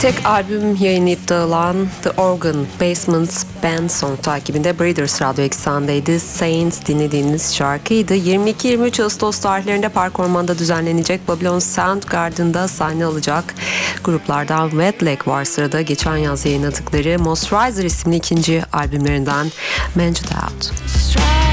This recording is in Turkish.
Tek albüm yayınlayıp dağılan The Organ Basement Band son takibinde Breeders Radyo eksenindeydi. Saints dinlediğiniz şarkıydı. 22-23 Ağustos tarihlerinde Park Orman'da düzenlenecek Babylon Soundgarden'da sahne alacak gruplardan Wet Leg var sırada. Geçen yaz yayınladıkları Moisturizer isimli ikinci albümlerinden Managed Out.